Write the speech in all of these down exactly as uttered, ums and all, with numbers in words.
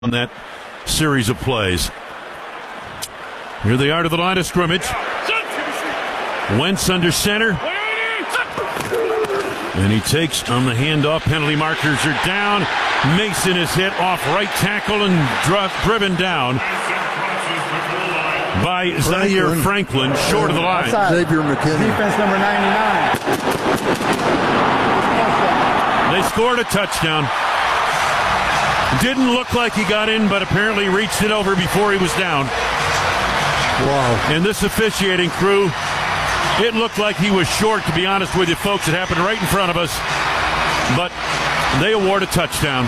on that series of plays. Here they are to the line of scrimmage. Wentz under center. And he takes on the handoff. Penalty markers are down. Mason is hit off right tackle and dri- driven down by Zaire Franklin, short of the line. Xavier McKinney. Defense number ninety-nine. They scored a touchdown. Didn't look like he got in, but apparently reached it over before he was down. Wow. And this officiating crew, it looked like he was short, to be honest with you, folks. It happened right in front of us. But they award a touchdown.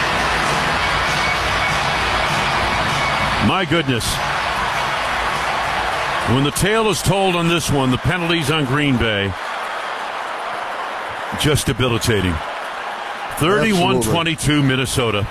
My goodness. When the tale is told on this one, the penalties on Green Bay, just debilitating. thirty-one twenty-two Minnesota.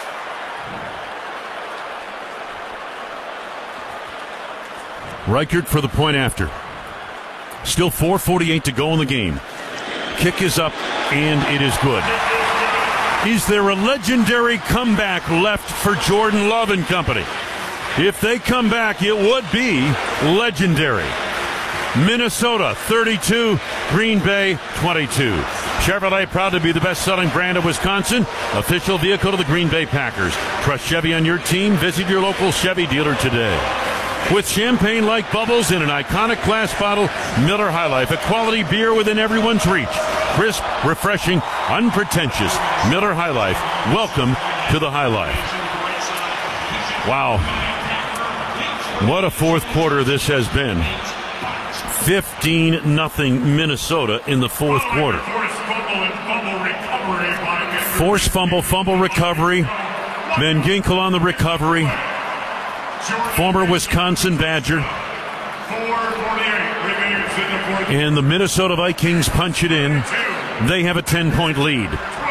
Reichert for the point after. Still four forty-eight to go in the game. Kick is up, and it is good. Is there a legendary comeback left for Jordan Love and company? If they come back, it would be legendary. Minnesota thirty-two, Green Bay twenty-two. Chevrolet proud to be the best-selling brand of Wisconsin, official vehicle of the Green Bay Packers. Trust Chevy on your team. Visit your local Chevy dealer today. With champagne-like bubbles in an iconic glass bottle, Miller High Life, a quality beer within everyone's reach. Crisp, refreshing, unpretentious. Miller High Life. Welcome to the High Life. Wow. What a fourth quarter this has been. fifteen nothing Minnesota in the fourth quarter. Force fumble, fumble recovery. Van Ginkel on the recovery. Former Wisconsin Badger. And the Minnesota Vikings punch it in. They have a ten-point lead.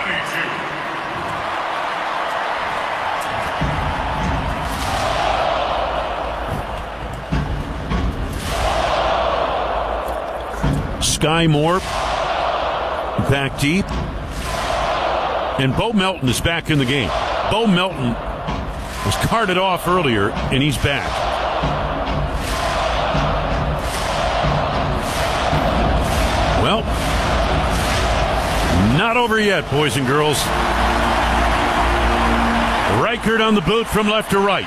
Sky Moore back deep. And Bo Melton is back in the game. Bo Melton was carted off earlier, and he's back. Well, not over yet, boys and girls. Reichert on the boot from left to right.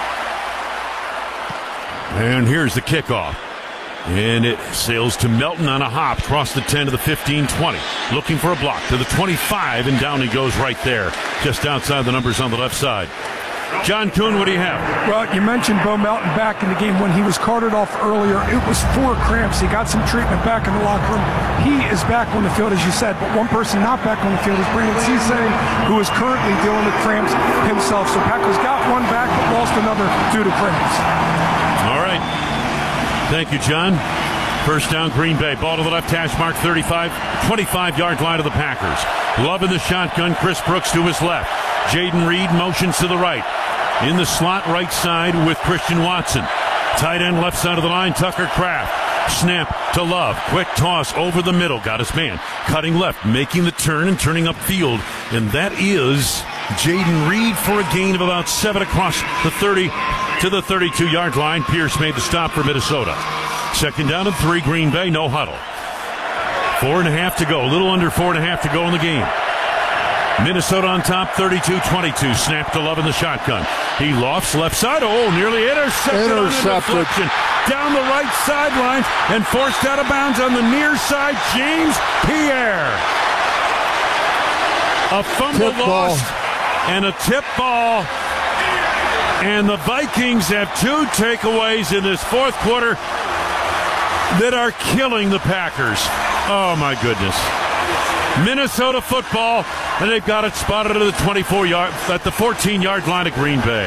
And here's the kickoff. And it sails to Melton on a hop, across the ten to the fifteen twenty. Looking for a block to the twenty-five, and down he goes right there, just outside the numbers on the left side. John Kuhn, what do you have? Well, you mentioned Bo Melton back in the game. When he was carted off earlier, it was four cramps. He got some treatment back in the locker room. He is back on the field, as you said, but one person not back on the field is Brandon Cisse, who is currently dealing with cramps himself. So Packers got one back, but lost another due to cramps. All right. Thank you, John. First down, Green Bay. Ball to the left hash mark, thirty-five, twenty-five-yard line of the Packers. Love in the shotgun, Chris Brooks to his left. Jaden Reed motions to the right. In the slot right side with Christian Watson. Tight end left side of the line, Tucker Kraft. Snap to Love. Quick toss over the middle. Got his man. Cutting left, making the turn and turning upfield. And that is Jaden Reed for a gain of about seven across the thirty to the thirty-two-yard line. Pierce made the stop for Minnesota. Second down and three, Green Bay, no huddle. Four and a half to go. A little under four and a half to go in the game. Minnesota on top, thirty-two twenty-two. Snap to Love in the shotgun. He lofts left side. Oh, nearly intercepted. Intercepted. Down the right sideline and forced out of bounds on the near side. James Pierre. A fumble Tip lost ball. and a tip ball. And the Vikings have two takeaways in this fourth quarter that are killing the Packers. Oh, my goodness. Minnesota football, and they've got it spotted at the twenty-four-yard, at the fourteen-yard line of Green Bay.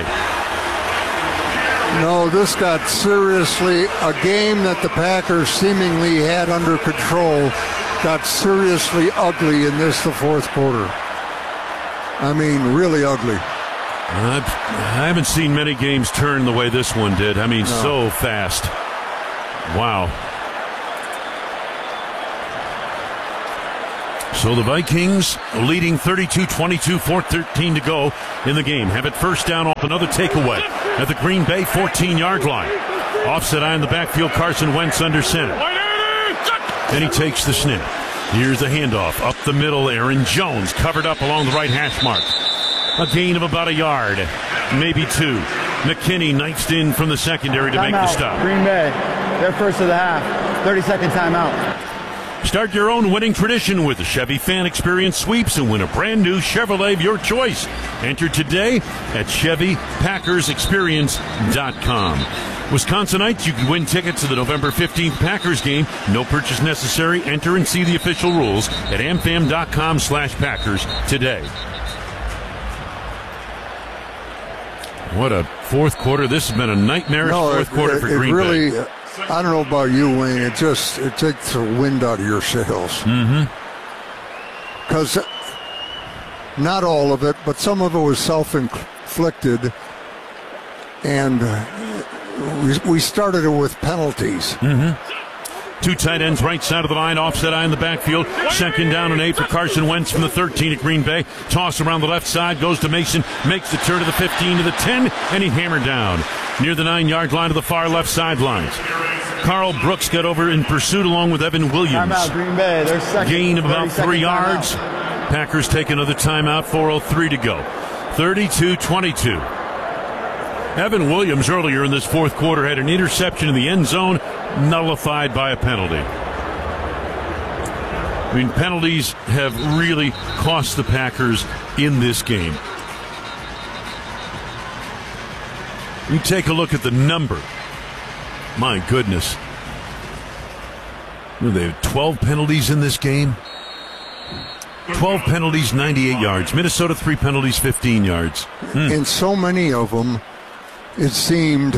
No, this got seriously, a game that the Packers seemingly had under control got seriously ugly in this, the fourth quarter. I mean, really ugly. I've, I haven't seen many games turn the way this one did. I mean, no. So fast. Wow. So the Vikings leading thirty-two twenty-two, four thirteen to go in the game. Have it first down off another takeaway at the Green Bay fourteen-yard line. Offset eye in the backfield, Carson Wentz under center. And he takes the snap. Here's the handoff. Up the middle, Aaron Jones covered up along the right hash mark. A gain of about a yard, maybe two. McKinney knifed in from the secondary to Time make out. the stop. Green Bay, their first of the half. thirty-second timeout. Start your own winning tradition with the Chevy Fan Experience Sweeps and win a brand new Chevrolet of your choice. Enter today at Chevy Packers Experience dot com. Wisconsinites, you can win tickets to the November fifteenth Packers game. No purchase necessary. Enter and see the official rules at amfam.com slash Packers today. What a fourth quarter. This has been a nightmarish No, fourth it, quarter it, for it Green really, Bay. I don't know about you, Wayne. It just it takes the wind out of your sails. Mm-hmm. Because not all of it, but some of it was self-inflicted. And we, we started it with penalties. Mm-hmm. Two tight ends right side of the line, offset eye in the backfield. Second down and eight for Carson Wentz from the thirteen at Green Bay. Toss around the left side, goes to Mason, makes the turn to the fifteen to the ten, and he hammered down near the nine-yard line to the far left sidelines. Carl Brooks got over in pursuit along with Evan Williams. Timeout, Green Bay. Their second. Gain of about thirty-second three yards. timeout. Packers take another timeout, four oh three to go. thirty-two twenty-two. Evan Williams earlier in this fourth quarter had an interception in the end zone, nullified by a penalty. I mean, penalties have really cost the Packers in this game. You take a look at the number. My goodness. They have twelve penalties in this game. twelve penalties, ninety-eight yards. Minnesota, three penalties, fifteen yards. Mm. And so many of them, it seemed,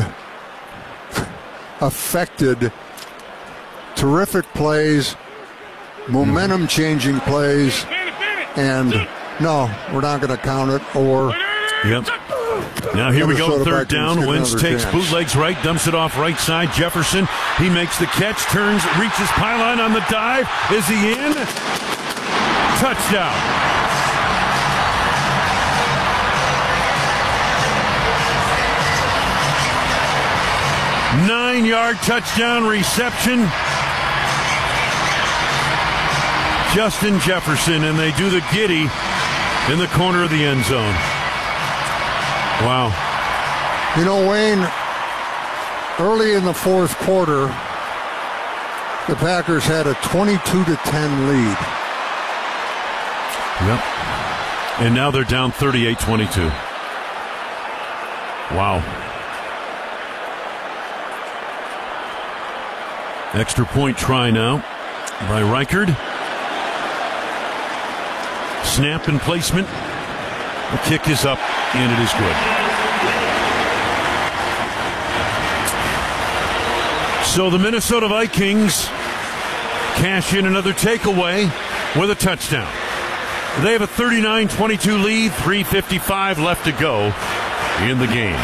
affected terrific plays, momentum-changing plays, and no, we're not going to count it, or... Yep. Now here we go, Minnesota third Vikings down. get Wentz another takes chance. bootlegs right, dumps it off right side. Jefferson, he makes the catch, turns, reaches pylon on the dive. Is he in? Touchdown. Nine-yard touchdown reception. Justin Jefferson, and they do the giddy in the corner of the end zone. Wow. You know, Wayne, early in the fourth quarter, the Packers had a twenty-two to ten lead. Yep. And now they're down thirty-eight twenty-two. Wow. Extra point try now by Reichard. Snap and placement. The kick is up, and it is good. So the Minnesota Vikings cash in another takeaway with a touchdown. They have a thirty-nine twenty-two lead, three fifty-five left to go in the game.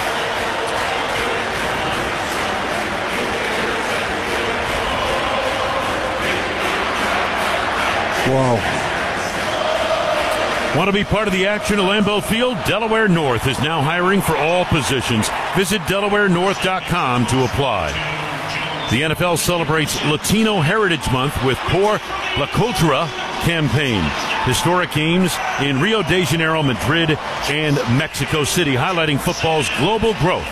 Wow. Want to be part of the action at Lambeau Field? Delaware North is now hiring for all positions. Visit delaware north dot com to apply. The N F L celebrates Latino Heritage Month with Por La Cultura campaign. Historic games in Rio de Janeiro, Madrid, and Mexico City, highlighting football's global growth.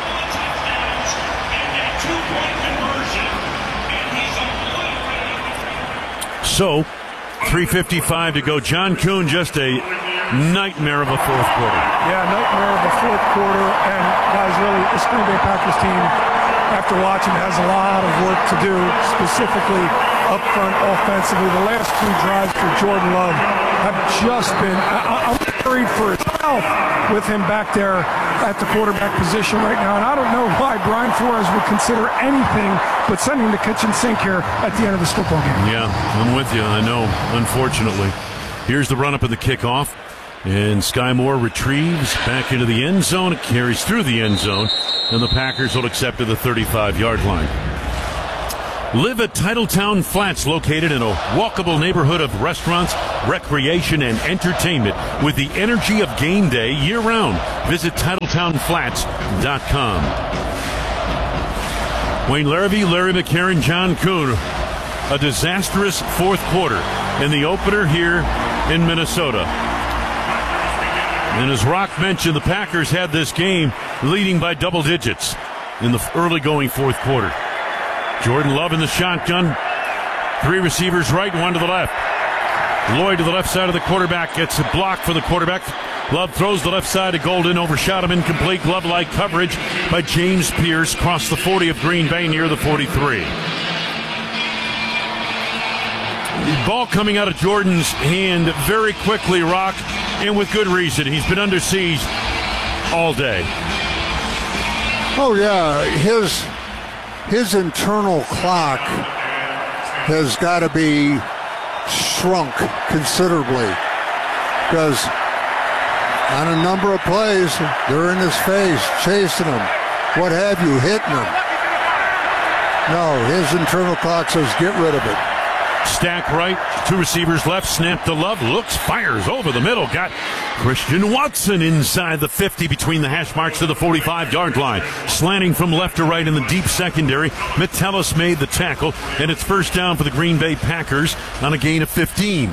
So, three fifty-five to go. John Kuhn, just a nightmare of a fourth quarter. Yeah, nightmare of the fourth quarter. And, guys, really, this Green Bay Packers team, after watching, has a lot of work to do, specifically up front offensively. The last two drives for Jordan Love have just been, I, I'm worried for his health with him back there at the quarterback position right now. And I don't know why Brian Flores would consider anything but sending the kitchen sink here at the end of this football game. Yeah, I'm with you. I know, unfortunately. Here's the run-up of the kickoff. And Sky Moore retrieves back into the end zone. It carries through the end zone. And the Packers will accept to the thirty-five-yard line. Live at Titletown Flats, located in a walkable neighborhood of restaurants, recreation, and entertainment with the energy of game day year-round. Visit Titletown Flats dot com. Wayne Larrabee, Larry McCarron, John Kuhn. A disastrous fourth quarter in the opener here in Minnesota. And as Rock mentioned, the Packers had this game leading by double digits in the early going fourth quarter. Jordan Love in the shotgun. Three receivers right, one to the left. Lloyd to the left side of the quarterback gets a block for the quarterback. Love throws the left side to Golden, overshot him, incomplete. Glove-like coverage by James Pierce, crossed the forty of Green Bay near the forty-three. The ball coming out of Jordan's hand very quickly, Rock, and with good reason. He's been under siege all day. Oh, yeah. His, his internal clock has got to be shrunk considerably because on a number of plays, they're in his face, chasing him, what have you, hitting him. No, his internal clock says get rid of it. Stack right, two receivers left, snap to Love, looks, fires over the middle, got Christian Watson inside the fifty between the hash marks to the forty-five-yard line. Slanting from left to right in the deep secondary, Metellus made the tackle, and it's first down for the Green Bay Packers on a gain of fifteen.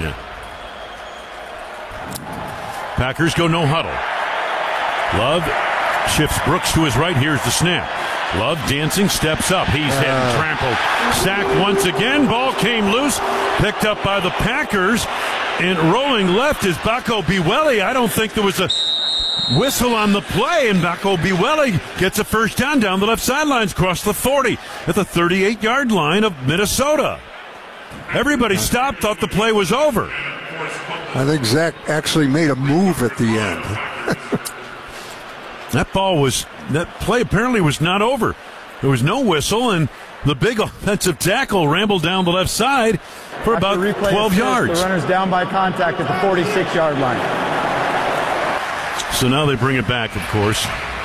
Packers go no huddle. Love shifts Brooks to his right, here's the snap. Love dancing, steps up. He's hit and trampled. Sack once again. Ball came loose. Picked up by the Packers. And rolling left is Bako Biweli. I don't think there was a whistle on the play. And Bako Biweli gets a first down down the left sidelines, across the forty at the thirty-eight-yard line of Minnesota. Everybody stopped, thought the play was over. I think Zach actually made a move at the end. That ball was, that play apparently was not over. There was no whistle, and the big offensive tackle rambled down the left side for about twelve yards. The runner's down by contact at the forty-six-yard line. So now they bring it back, of course.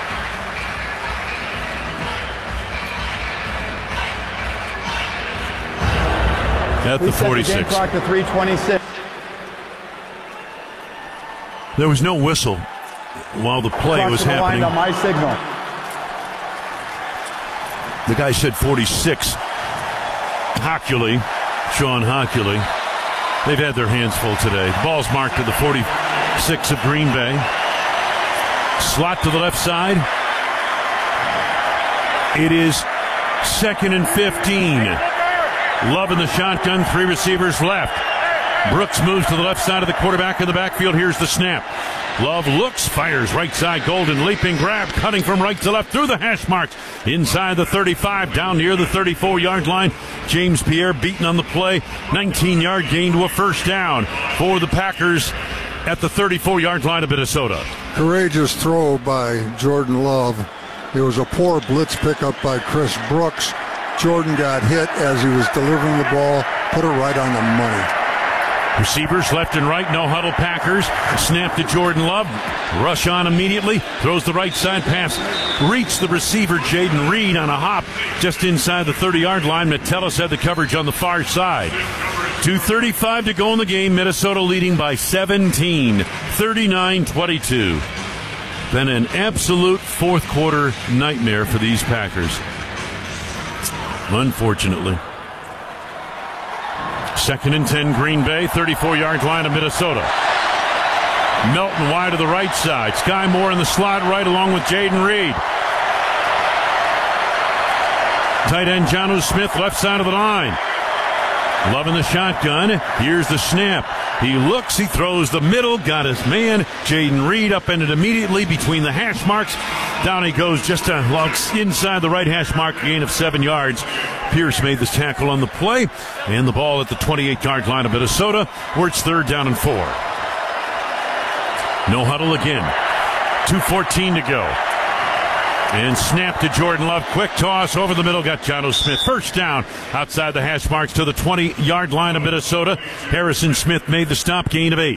At the forty-six. The game clock to three twenty-six. There was no whistle while the play was happening. On my signal. The guy said forty-six. Hockley, Sean Hockley. They've had their hands full today. Ball's marked to the forty-six of Green Bay. Slot to the left side. It is second and fifteen. Love in the shotgun, three receivers left. Brooks moves to the left side of the quarterback in the backfield. Here's the snap. Love looks, fires right side. Golden leaping grab, cutting from right to left through the hash marks. Inside the thirty-five, down near the thirty-four-yard line. James Pierre beaten on the play. nineteen-yard gain to a first down for the Packers at the thirty-four-yard line of Minnesota. Courageous throw by Jordan Love. It was a poor blitz pickup by Chris Brooks. Jordan got hit as he was delivering the ball, put it right on the money. Receivers left and right, no huddle Packers. Snap to Jordan Love. Rush on immediately. Throws the right side pass. Reached the receiver, Jaden Reed, on a hop just inside the thirty-yard line. Metellus had the coverage on the far side. two thirty-five to go in the game. Minnesota leading by seventeen, thirty-nine twenty-two. Been an absolute fourth quarter nightmare for these Packers, unfortunately. Second and ten, Green Bay, thirty-four-yard line of Minnesota. Melton wide to the right side. Sky Moore in the slot right along with Jaden Reed. Tight end Jonnu Smith, left side of the line. Love in the shotgun. Here's the snap. He looks, he throws the middle, got his man. Jaden Reed upended immediately between the hash marks. Down he goes just a inside the right hash mark, gain of seven yards. Pierce made this tackle on the play, and the ball at the twenty-eight-yard line of Minnesota, where it's third down and four. No huddle again. two fourteen to go. And snap to Jordan Love. Quick toss over the middle. Got Jonnu Smith. First down outside the hash marks to the twenty-yard line of Minnesota. Harrison Smith made the stop, gain of eight.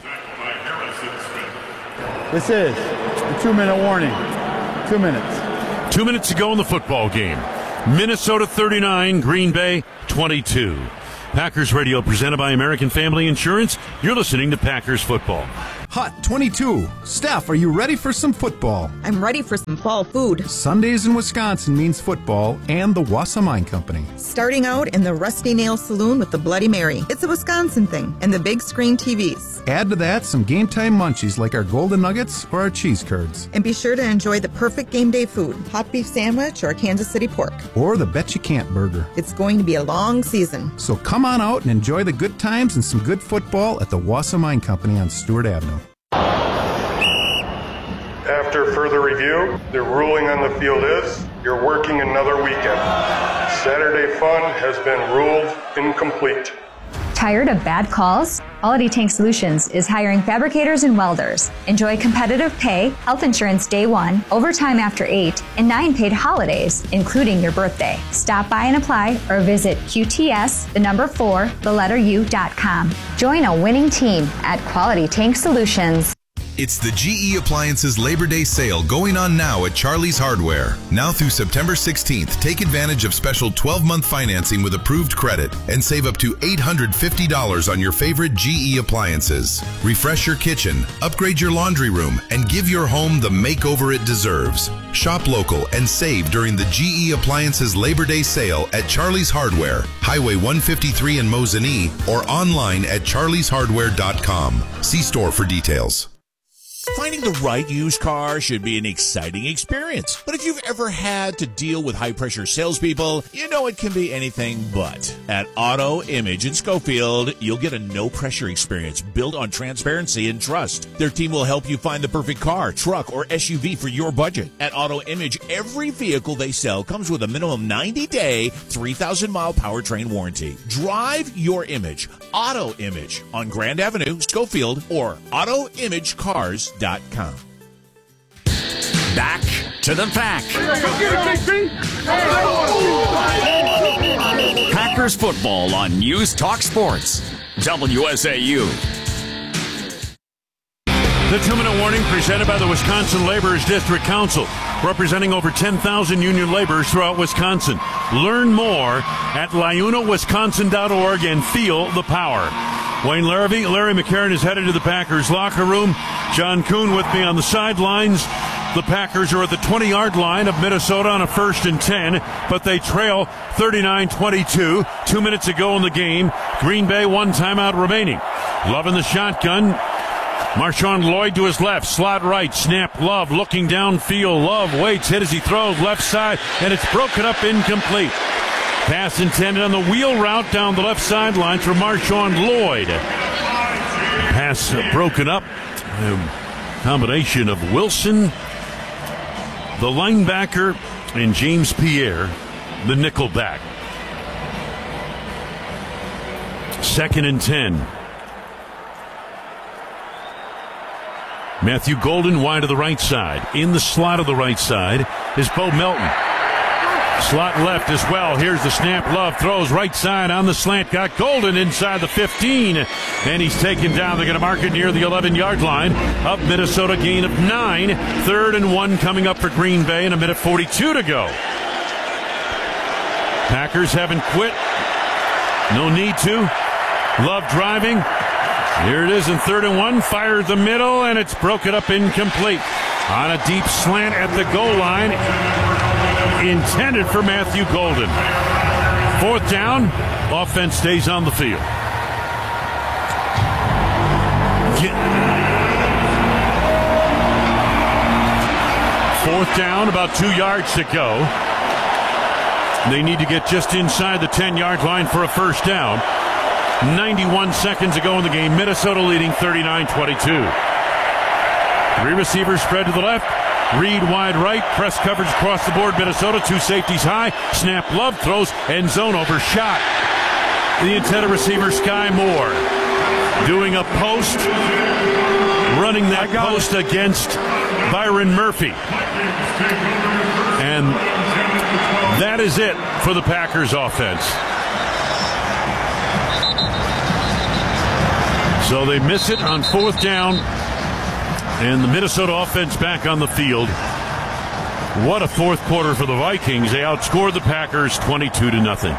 This is a two-minute warning. Two minutes. Two minutes to go in the football game. Minnesota thirty-nine, Green Bay twenty-two. Packers Radio presented by American Family Insurance. You're listening to Packers Football. Hot twenty-two. Steph, are you ready for some football? I'm ready for some fall food. Sundays in Wisconsin means football and the Wassamine Company. Starting out in the Rusty Nail Saloon with the Bloody Mary. It's a Wisconsin thing, and the big screen T Vs. Add to that some game time munchies like our Golden Nuggets or our cheese curds. And be sure to enjoy the perfect game day food, hot beef sandwich or Kansas City pork. Or the Bet You Can't burger. It's going to be a long season. So come on out and enjoy the good times and some good football at the Wassamine Company on Stewart Avenue. After further review, the ruling on the field is you're working another weekend. Saturday fun has been ruled incomplete. Tired of bad calls? Quality Tank Solutions is hiring fabricators and welders. Enjoy competitive pay, health insurance day one, overtime after eight, and nine paid holidays, including your birthday. Stop by and apply or visit Q T S, the number four, the letter U dot com. Join a winning team at Quality Tank Solutions. It's the G E Appliances Labor Day sale going on now at Charlie's Hardware. Now through September sixteenth, take advantage of special twelve-month financing with approved credit and save up to eight hundred fifty dollars on your favorite G E appliances. Refresh your kitchen, upgrade your laundry room, and give your home the makeover it deserves. Shop local and save during the G E Appliances Labor Day sale at Charlie's Hardware, Highway one fifty-three in Mosinee, or online at charlies hardware dot com. See store for details. Finding the right used car should be an exciting experience. But if you've ever had to deal with high-pressure salespeople, you know it can be anything but. At Auto Image in Schofield, you'll get a no-pressure experience built on transparency and trust. Their team will help you find the perfect car, truck, or S U V for your budget. At Auto Image, every vehicle they sell comes with a minimum ninety-day, three thousand mile powertrain warranty. Drive your image. Auto Image on Grand Avenue, Schofield, or auto image cars dot com. Back to the pack. Packers football on News Talk Sports. W S A U. The two-minute warning presented by the Wisconsin Laborers District Council, representing over ten thousand union laborers throughout Wisconsin. Learn more at liuna wisconsin dot org and feel the power. Wayne Larrivee, Larry McCarron is headed to the Packers locker room. John Kuhn with me on the sidelines. The Packers are at the twenty-yard line of Minnesota on a first and ten, but they trail thirty-nine twenty-two. Two minutes ago in the game. Green Bay, one timeout remaining. Love in the shotgun. Marshawn Lloyd to his left, slot right, snap, Love looking downfield. Love waits, hit as he throws, left side, and it's broken up, incomplete. Pass intended on the wheel route down the left sideline for Marshawn Lloyd. Pass uh, broken up. Um, combination of Wilson, the linebacker, and James Pierre, the nickelback. Second and ten. Matthew Golden wide to the right side. In the slot of the right side is Bo Melton. Slot left as well. Here's the snap. Love throws right side on the slant. Got Golden inside the fifteen. And he's taken down. They're going to mark it near the eleven-yard line. Up Minnesota, gain of nine. Third and one coming up for Green Bay and a minute forty-two to go. Packers haven't quit. No need to. Love driving. Here it is in third and one. Fires the middle, and it's broken up, incomplete. On a deep slant at the goal line. Intended for Matthew Golden. Fourth down. Offense stays on the field. Get... Fourth down, about two yards to go. They need to get just inside the ten-yard line for a first down. ninety-one seconds ago in the game. Minnesota leading thirty-nine twenty-two. Three receivers spread to the left. Reed wide right. Press coverage across the board. Minnesota, two safeties high. Snap, Love throws. End zone overshot. The intended receiver, Sky Moore, doing a post. Running that post it. against Byron Murphy. And that is it for the Packers offense. So they miss it on fourth down, and the Minnesota offense back on the field. What a fourth quarter for the Vikings. They outscored the Packers twenty-two to nothing.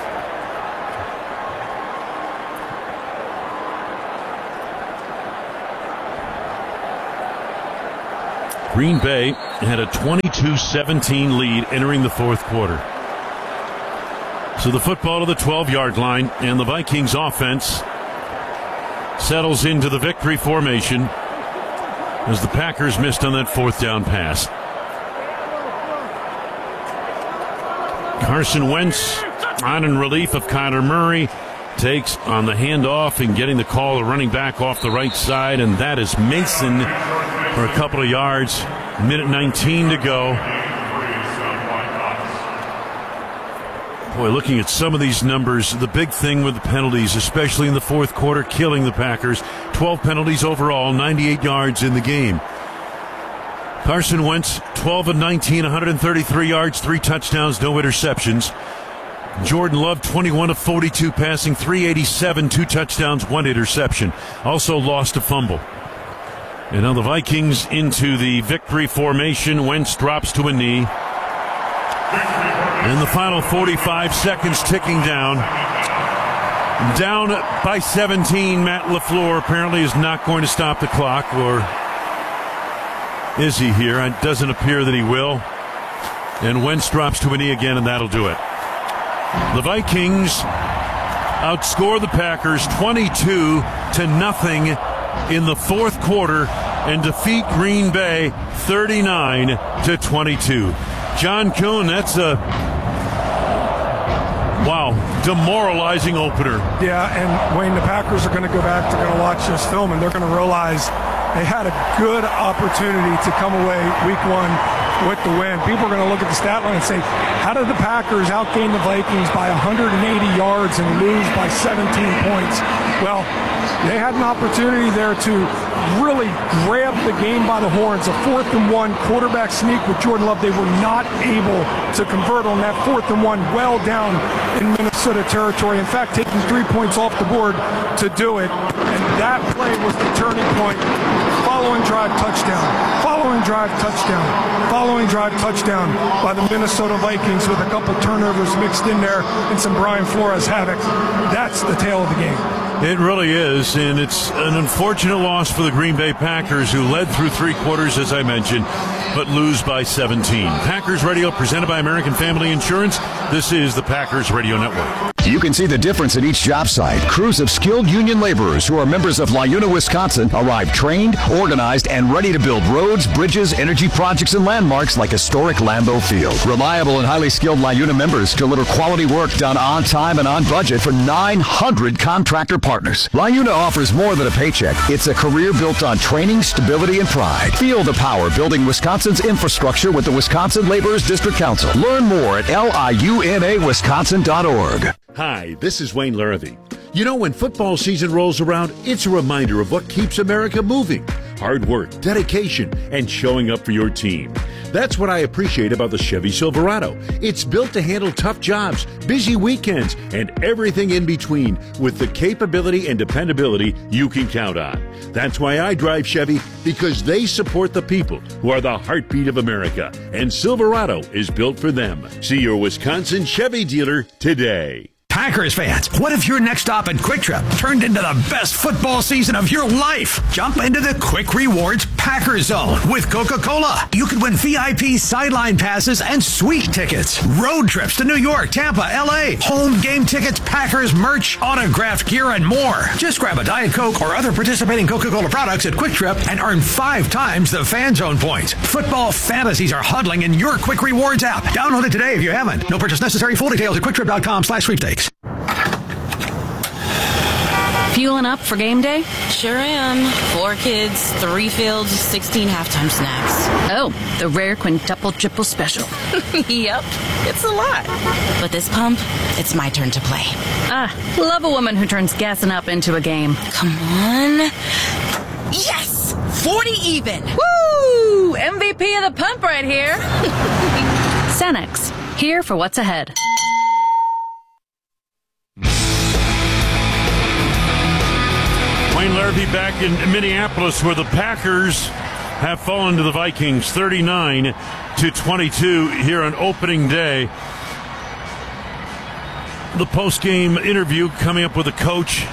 Green Bay had a twenty-two seventeen lead entering the fourth quarter. So the football to the twelve-yard line, and the Vikings offense settles into the victory formation as the Packers missed on that fourth down pass. Carson Wentz on in relief of Kyler Murray takes on the handoff and getting the call of running back off the right side, and that is Mason for a couple of yards. Minute nineteen to go. Boy, looking at some of these numbers, the big thing with the penalties, especially in the fourth quarter, killing the Packers. twelve penalties overall, ninety-eight yards in the game. Carson Wentz, twelve of nineteen, one hundred thirty-three yards, three touchdowns, no interceptions. Jordan Love, twenty-one of forty-two passing, three eighty-seven, two touchdowns, one interception. Also lost a fumble. And now the Vikings into the victory formation. Wentz drops to a knee. And the final forty-five seconds ticking down. Down by seventeen. Matt LaFleur apparently is not going to stop the clock. Or is he here? It doesn't appear that he will. And Wentz drops to a knee again, and that'll do it. The Vikings outscore the Packers twenty-two to nothing in the fourth quarter and defeat Green Bay thirty-nine to twenty-two. John Kuhn, that's a wow, demoralizing opener. Yeah, and Wayne, the Packers are going to go back, they're going to watch this film, and they're going to realize they had a good opportunity to come away week one with the win. People are going to look at the stat line and say, how did the Packers outgain the Vikings by one hundred eighty yards and lose by seventeen points? Well, they had an opportunity there to really grab the game by the horns. A fourth and one quarterback sneak with Jordan Love. They were not able to convert on that fourth and one well down in Minnesota territory. In fact, taking three points off the board to do it. And that play was the turning point. Following drive touchdown. Following drive touchdown. Following drive touchdown by the Minnesota Vikings with a couple turnovers mixed in there and some Brian Flores havoc. That's the tale of the game. It really is, and it's an unfortunate loss for the Green Bay Packers, who led through three quarters, as I mentioned, but lose by seventeen. Packers Radio, presented by American Family Insurance. This is the Packers Radio Network. You can see the difference at each job site. Crews of skilled union laborers who are members of LiUNA, Wisconsin, arrive trained, organized, and ready to build roads, bridges, energy projects, and landmarks like historic Lambeau Field. Reliable and highly skilled LiUNA members deliver quality work done on time and on budget for nine hundred contractor partners. LiUNA offers more than a paycheck. It's a career built on training, stability, and pride. Feel the power building Wisconsin's infrastructure with the Wisconsin Laborers District Council. Learn more at L I U N A Wisconsin dot org. Hi, this is Wayne Larrivee. You know, when football season rolls around, it's a reminder of what keeps America moving. Hard work, dedication, and showing up for your team. That's what I appreciate about the Chevy Silverado. It's built to handle tough jobs, busy weekends, and everything in between with the capability and dependability you can count on. That's why I drive Chevy, because they support the people who are the heartbeat of America, and Silverado is built for them. See your Wisconsin Chevy dealer today. Packers fans, what if your next stop at Quick Trip turned into the best football season of your life? Jump into the Quick Rewards Packers Zone with Coca-Cola. You could win V I P sideline passes and suite tickets, road trips to New York, Tampa, L A, home game tickets, Packers merch, autographed gear, and more. Just grab a Diet Coke or other participating Coca-Cola products at Quick Trip and earn five times the Fan Zone points. Football fantasies are huddling in your Quick Rewards app. Download it today if you haven't. No purchase necessary. Full details at quicktrip.com slash sweepstakes. Fueling up for game day? Sure am. Four kids, three fields, sixteen halftime snacks. Oh, the rare quintuple triple special. Yep, it's a lot. But this pump, it's my turn to play. Ah, love a woman who turns gassing up into a game. Come on. Yes! forty even! Woo! M V P of the pump right here. Cenex, here for what's ahead. Wayne Larrivee back in Minneapolis, where the Packers have fallen to the Vikings thirty-nine to twenty-two here on opening day. The post-game interview coming up with the coach.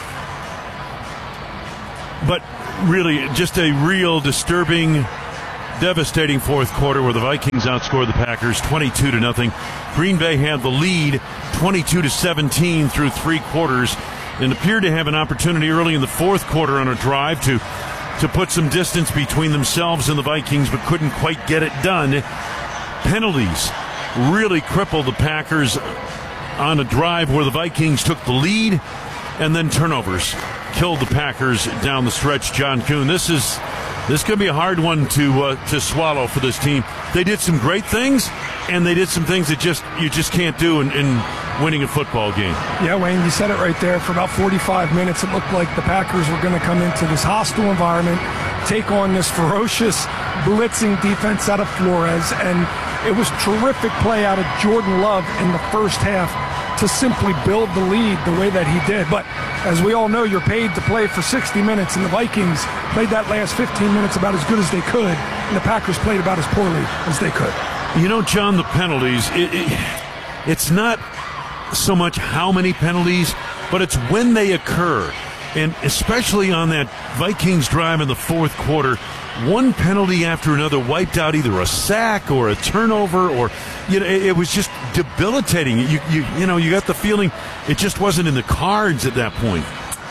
But really, just a real disturbing, devastating fourth quarter where the Vikings outscored the Packers twenty-two to nothing. Green Bay had the lead twenty-two to seventeen through three quarters and appeared to have an opportunity early in the fourth quarter on a drive to, to put some distance between themselves and the Vikings, but couldn't quite get it done. Penalties really crippled the Packers on a drive where the Vikings took the lead, and then turnovers killed the Packers down the stretch. John Kuhn, this is this could be a hard one to uh, to swallow for this team. They did some great things, and they did some things that just you just can't do in, in winning a football game. Yeah, Wayne, you said it right there. For about forty-five minutes, it looked like the Packers were going to come into this hostile environment, take on this ferocious blitzing defense out of Flores, and it was terrific play out of Jordan Love in the first half to simply build the lead the way that he did. But as we all know, you're paid to play for sixty minutes, and the Vikings played that last fifteen minutes about as good as they could, and the Packers played about as poorly as they could. You know, John, the penalties, it, it, it's not so much how many penalties, but it's when they occur. And especially on that Vikings drive in the fourth quarter, one penalty after another wiped out either a sack or a turnover, or you know, it, it was just debilitating. You, you, you know, you got the feeling it just wasn't in the cards at that point.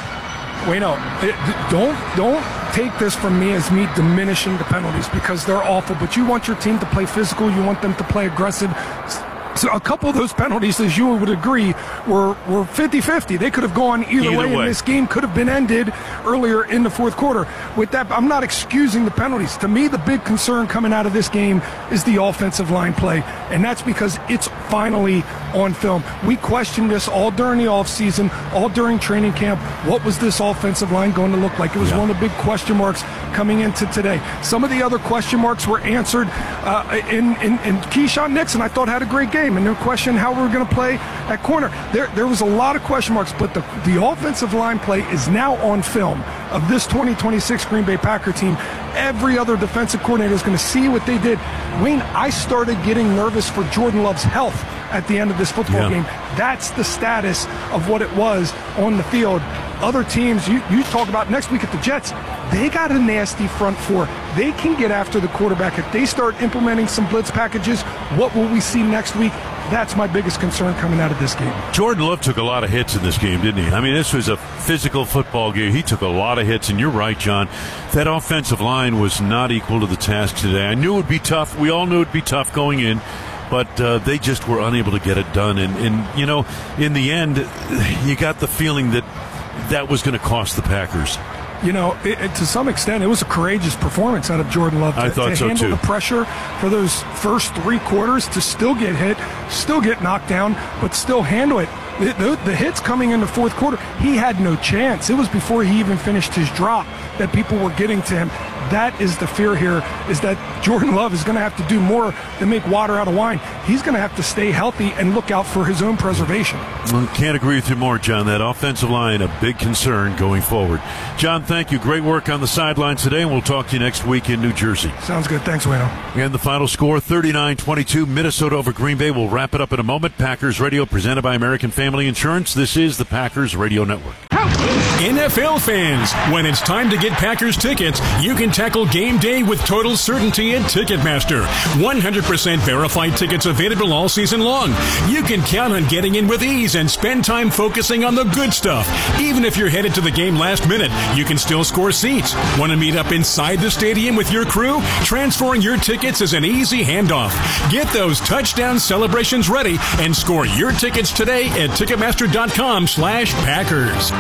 Wait, no, it, don't don't take this from me as me diminishing the penalties, because they're awful. But you want your team to play physical. You want them to play aggressive. So a couple of those penalties, as you would agree, were were fifty-fifty. They could have gone either, either way, way, and this game could have been ended earlier in the fourth quarter. With that, I'm not excusing the penalties. To me, the big concern coming out of this game is the offensive line play, and that's because it's finally on film. We questioned this all during the offseason, all during training camp. What was this offensive line going to look like? It was yeah. one of the big question marks coming into today. Some of the other question marks were answered uh, in, in, in Keyshawn Nixon, I thought, had a great game. And no question how we were going to play at corner. There there was a lot of question marks, but the, the offensive line play is now on film of this twenty twenty-six Green Bay Packer team. Every other defensive coordinator is going to see what they did. Wayne, I started getting nervous for Jordan Love's health at the end of this football yeah. game. That's the status of what it was on the field. Other teams, you, you talk about next week at the Jets, they got a nasty front four. They can get after the quarterback. If they start implementing some blitz packages, what will we see next week? That's my biggest concern coming out of this game. Jordan Love took a lot of hits in this game, didn't he? I mean, this was a physical football game. He took a lot of hits, and you're right, John. That offensive line was not equal to the task today. I knew it would be tough. We all knew it would be tough going in. But uh, they just were unable to get it done. And, and, you know, in the end, you got the feeling that that was going to cost the Packers. You know, it, it, to some extent, it was a courageous performance out of Jordan Love to, I thought to so handle too. the pressure for those first three quarters, to still get hit, still get knocked down, but still handle it. The, the, the hits coming in the fourth quarter, he had no chance. It was before he even finished his drop that people were getting to him. That is the fear here, is that Jordan Love is going to have to do more than make water out of wine. He's going to have to stay healthy and look out for his own preservation. Well, can't agree with you more, John. That offensive line, a big concern going forward. John, thank you. Great work on the sidelines today, and we'll talk to you next week in New Jersey. Sounds good. Thanks, Wayno. And the final score, thirty-nine twenty-two, Minnesota over Green Bay. We'll wrap it up in a moment. Packers Radio, presented by American Family Insurance. This is the Packers Radio Network. N F L fans, when it's time to get Packers tickets, you can tackle game day with total certainty at Ticketmaster. one hundred percent verified tickets available all season long. You can count on getting in with ease and spend time focusing on the good stuff. Even if you're headed to the game last minute, you can still score seats. Want to meet up inside the stadium with your crew? Transferring your tickets is an easy handoff. Get those touchdown celebrations ready and score your tickets today at Ticketmaster.com slash Packers.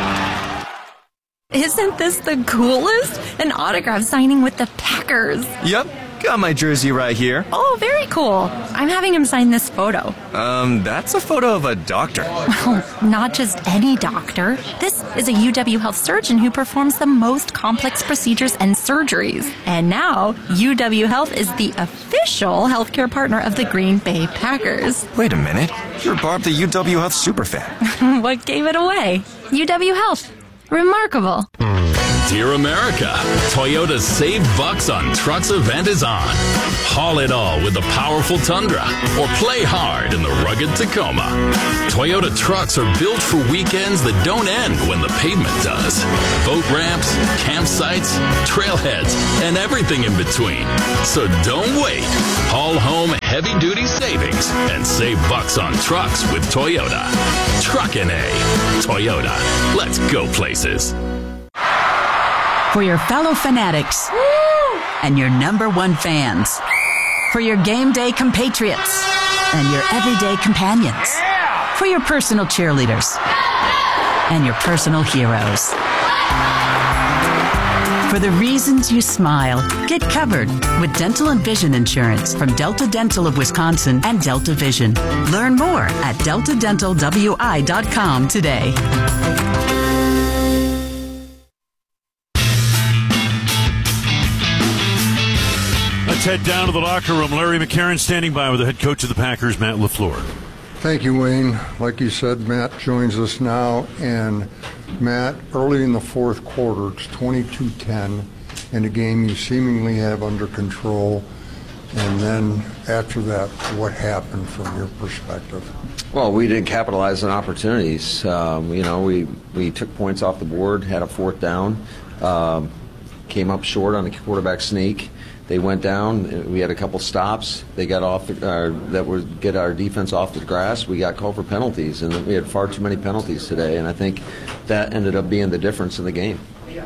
Isn't this the coolest? An autograph signing with the Packers. Yep, got my jersey right here. Oh, very cool. I'm having him sign this photo. Um, that's a photo of a doctor. Well, not just any doctor. This is a U W Health surgeon who performs the most complex procedures and surgeries. And now, U W Health is the official healthcare partner of the Green Bay Packers. Wait a minute. You're Barb, the U W Health superfan. What gave it away? U W Health. Remarkable. Dear America, Toyota's Save Bucks on Trucks event is on. Haul it all with the powerful Tundra or play hard in the rugged Tacoma. Toyota trucks are built for weekends that don't end when the pavement does. Boat ramps, campsites, trailheads, and everything in between. So don't wait. Haul home heavy-duty savings and save bucks on trucks with Toyota. Truckin' A. Toyota. Let's go places. For your fellow fanatics and your number one fans. For your game day compatriots and your everyday companions. For your personal cheerleaders and your personal heroes. For the reasons you smile, get covered with dental and vision insurance from Delta Dental of Wisconsin and Delta Vision. Learn more at delta dental w i dot com today. Let's head down to the locker room. Larry McCarron standing by with the head coach of the Packers, Matt LaFleur. Thank you, Wayne. Like you said, Matt joins us now. And, Matt, early in the fourth quarter, it's twenty-two ten, in a game you seemingly have under control. And then after that, what happened from your perspective? Well, we didn't capitalize on opportunities. Um, you know, we, we took points off the board, had a fourth down, um, came up short on a quarterback sneak. They went down. We had a couple stops. They got off the, uh, that would get our defense off the grass. We got called for penalties, and we had far too many penalties today. And I think that ended up being the difference in the game.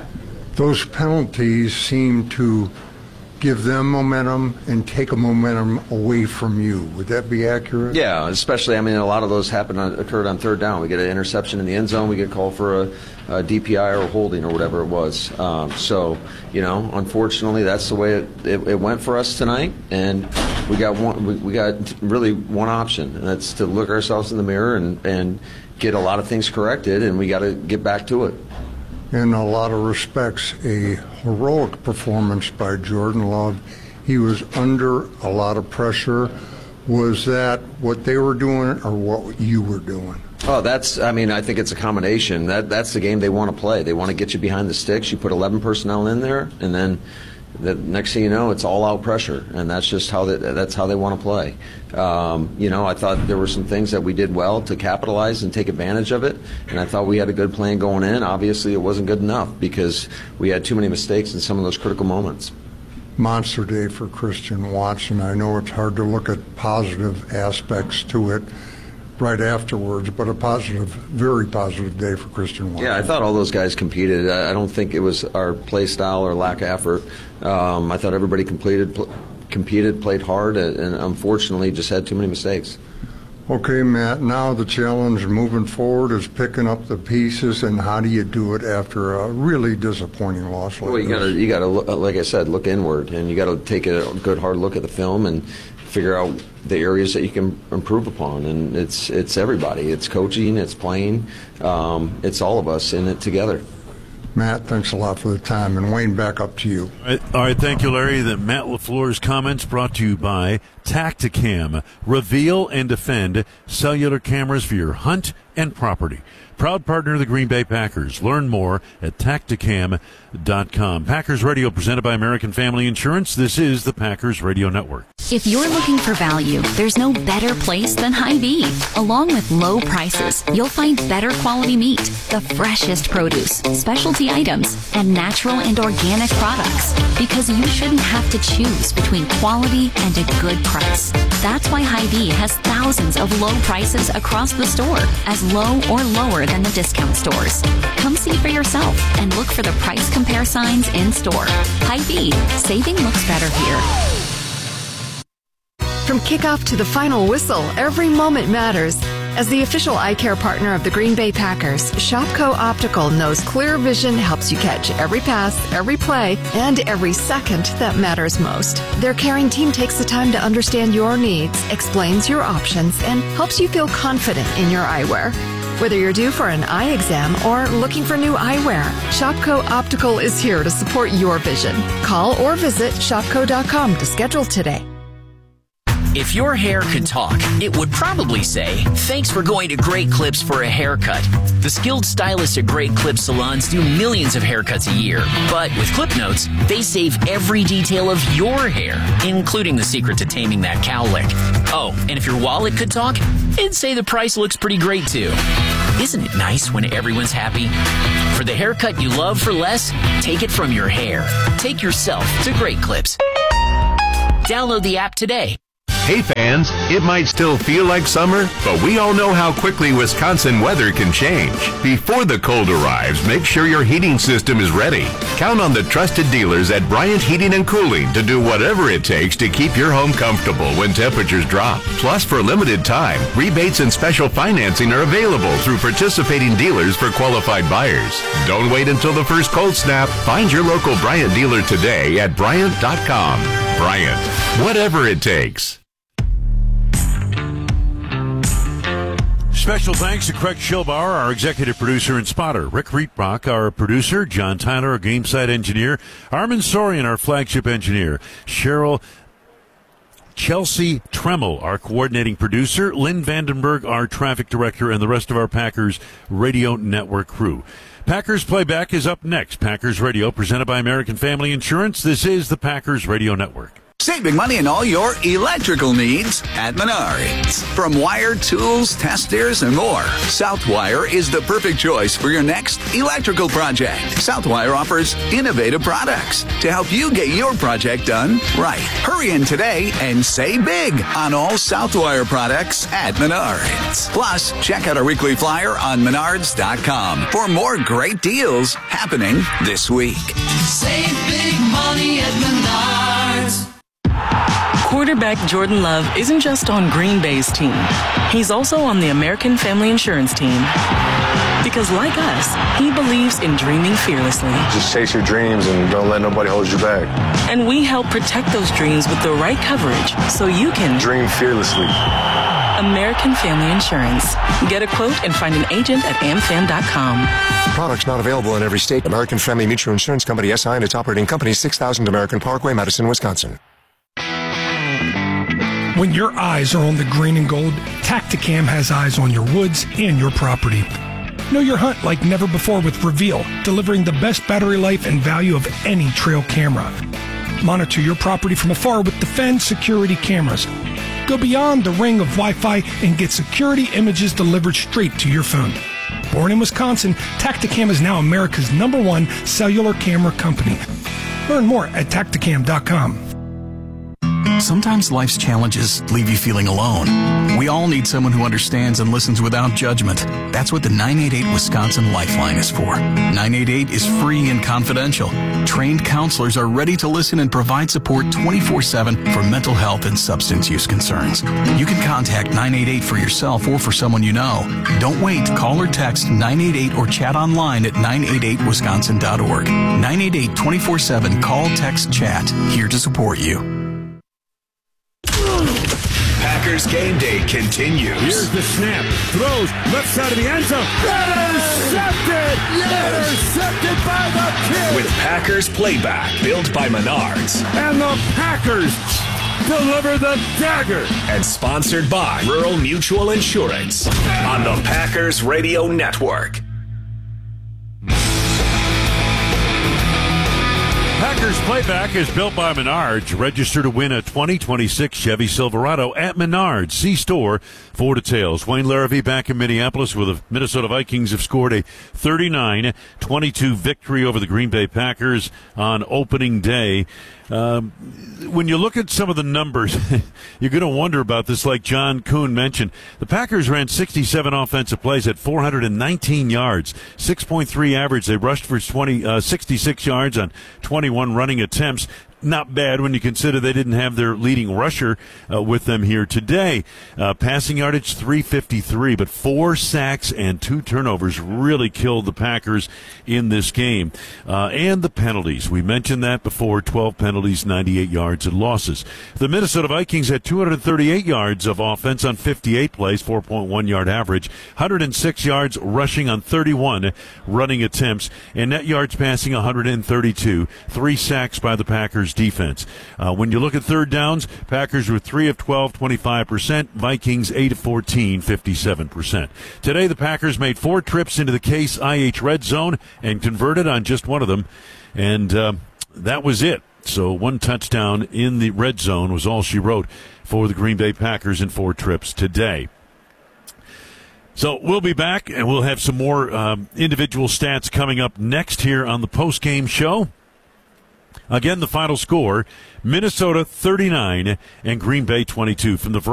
Those penalties seem to give them momentum and take a momentum away from you. Would that be accurate? Yeah, especially, I mean, a lot of those happened on, occurred on third down. We get an interception in the end zone. We get called for a, a D P I or a holding or whatever it was. Um, so, you know, unfortunately, that's the way it, it, it went for us tonight. And we got one. We, we got really one option, and that's to look ourselves in the mirror and, and get a lot of things corrected, and we got to get back to it. In a lot of respects, a heroic performance by Jordan Love. He was under a lot of pressure. Was that what they were doing or what you were doing? Oh, that's, I mean, I think it's a combination. That That's the game they want to play. They want to get you behind the sticks. You put eleven personnel in there, and then the next thing you know, it's all-out pressure, and that's just how they, that's how they want to play. Um, you know, I thought there were some things that we did well to capitalize and take advantage of it, and I thought we had a good plan going in. Obviously, it wasn't good enough because we had too many mistakes in some of those critical moments. Monster day for Christian Watson. I know it's hard to look at positive aspects to it right afterwards, but a positive, very positive day for Christian Watson. Yeah, I thought all those guys competed. I don't think it was our play style or lack of effort. Um, I thought everybody completed, pl- competed, played hard, and, and unfortunately just had too many mistakes. Okay, Matt, now the challenge moving forward is picking up the pieces, and how do you do it after a really disappointing loss like well, you this? gotta, you gotta, like I said, look inward, and you got to take a good hard look at the film and figure out the areas that you can improve upon. And it's it's everybody. It's coaching, it's playing, um, it's all of us in it together. Matt, thanks a lot for the time. And Wayne, back up to you. All right, all right, thank you, Larry. The Matt LaFleur's comments brought to you by Tacticam. Reveal and defend cellular cameras for your hunt and property. Proud partner of the Green Bay Packers. Learn more at tacticam dot com. Packers Radio presented by American Family Insurance. This is the Packers Radio Network. If you're looking for value, there's no better place than Hy-Vee. Along with low prices, you'll find better quality meat, the freshest produce, specialty items, and natural and organic products. Because you shouldn't have to choose between quality and a good price. That's why Hy-Vee has thousands of low prices across the store, as low or lower than the discount stores. Come see for yourself and look for the price compare signs in store. Hy-Vee, saving looks better here. From kickoff to the final whistle, every moment matters. As the official eye care partner of the Green Bay Packers, Shopko Optical knows clear vision helps you catch every pass, every play, and every second that matters most. Their caring team takes the time to understand your needs, explains your options, and helps you feel confident in your eyewear. Whether you're due for an eye exam or looking for new eyewear, Shopko Optical is here to support your vision. Call or visit shopko dot com to schedule today. If your hair could talk, it would probably say, "Thanks for going to Great Clips for a haircut." The skilled stylists at Great Clips salons do millions of haircuts a year. But with Clip Notes, they save every detail of your hair, including the secret to taming that cowlick. Oh, and if your wallet could talk, it'd say the price looks pretty great too. Isn't it nice when everyone's happy? For the haircut you love for less, take it from your hair. Take yourself to Great Clips. Download the app today. Hey fans, it might still feel like summer, but we all know how quickly Wisconsin weather can change. Before the cold arrives, make sure your heating system is ready. Count on the trusted dealers at Bryant Heating and Cooling to do whatever it takes to keep your home comfortable when temperatures drop. Plus, for limited time, rebates and special financing are available through participating dealers for qualified buyers. Don't wait until the first cold snap. Find your local Bryant dealer today at Bryant dot com. Bryant, whatever it takes. Special thanks to Craig Schilbauer, our executive producer and spotter, Rick Rietbach, our producer, John Tyler, our game site engineer, Armin Sorian, our flagship engineer, Cheryl Chelsea Tremmel, our coordinating producer, Lynn Vandenberg, our traffic director, and the rest of our Packers Radio Network crew. Packers Playback is up next. Packers Radio, presented by American Family Insurance. This is the Packers Radio Network. Saving money on all your electrical needs at Menards. From wire, tools, testers, and more, Southwire is the perfect choice for your next electrical project. Southwire offers innovative products to help you get your project done right. Hurry in today and save big on all Southwire products at Menards. Plus, check out our weekly flyer on menards dot com for more great deals happening this week. Save big money at Menards. Quarterback Jordan Love isn't just on Green Bay's team. He's also on the American Family Insurance team. Because like us, he believes in dreaming fearlessly. Just chase your dreams and don't let nobody hold you back. And we help protect those dreams with the right coverage so you can dream fearlessly. American Family Insurance. Get a quote and find an agent at am fam dot com. Products not available in every state. American Family Mutual Insurance Company, S I and its operating company, six thousand American Parkway, Madison, Wisconsin. When your eyes are on the green and gold, Tacticam has eyes on your woods and your property. Know your hunt like never before with Reveal, delivering the best battery life and value of any trail camera. Monitor your property from afar with Defend security cameras. Go beyond the ring of Wi-Fi and get security images delivered straight to your phone. Born in Wisconsin, Tacticam is now America's number one cellular camera company. Learn more at Tacticam dot com. Sometimes life's challenges leave you feeling alone. We all need someone who understands and listens without judgment. That's what the nine eight eight Wisconsin Lifeline is for. nine eight eight is free and confidential. Trained counselors are ready to listen and provide support twenty-four seven for mental health and substance use concerns. You can contact nine eight eight for yourself or for someone you know. Don't wait. Call or text nine eight eight or chat online at nine eight eight wisconsin dot org. nine eight eight twenty-four seven call, text, chat. Here to support you. Packers Game Day continues. Here's the snap. Throws left side of the end zone. Intercepted! Intercepted by the kid! With Packers Playback, built by Menards. And the Packers deliver the dagger. And sponsored by Rural Mutual Insurance on the Packers Radio Network. Packers Playback is built by Menards. Register to win a twenty twenty-six Chevy Silverado at Menards. See store for details. Wayne Larrivee back in Minneapolis, where the Minnesota Vikings have scored a thirty-nine twenty-two victory over the Green Bay Packers on opening day. Um, when you look at some of the numbers, you're going to wonder about this, like John Kuhn mentioned. The Packers ran sixty-seven offensive plays at four hundred nineteen yards, six point three average. They rushed for twenty, uh, sixty-six yards on twenty-one running attempts. Not bad when you consider they didn't have their leading rusher uh, with them here today. Uh, passing yardage three fifty-three, but four sacks and two turnovers really killed the Packers in this game. Uh, and the penalties. We mentioned that before, twelve penalties, ninety-eight yards and losses. The Minnesota Vikings had two hundred thirty-eight yards of offense on fifty-eight plays, four point one yard average, one hundred six yards rushing on thirty-one running attempts, and net yards passing one hundred thirty-two. Three sacks by the Packers Packers defense. Uh, when you look at third downs, Packers were three of twelve, twenty-five percent. Vikings eight of fourteen, fifty-seven percent. Today, the Packers made four trips into the Case I H red zone and converted on just one of them. And uh, that was it. So one touchdown in the red zone was all she wrote for the Green Bay Packers in four trips today. So we'll be back, and we'll have some more um, individual stats coming up next here on the post-game show. Again, the final score, Minnesota thirty-nine and Green Bay twenty-two. From the